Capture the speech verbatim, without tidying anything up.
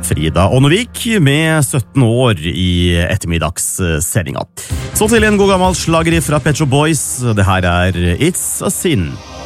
Frida Ånnevik med sytten år i ettermiddagssendinga. Så til en god gammel slager fra Pet Shop Boys. Det her er It's a Sin.